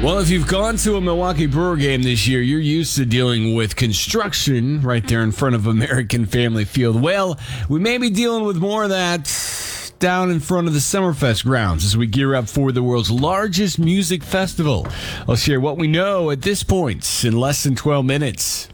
Well, if you've gone to a Milwaukee Brewer game this year, you're used to dealing with construction right there in front of American Family Field. Well, we may be dealing with more of that down in front of the Summerfest grounds as we gear up for the world's largest music festival. I'll share what we know at this point in less than 12 minutes.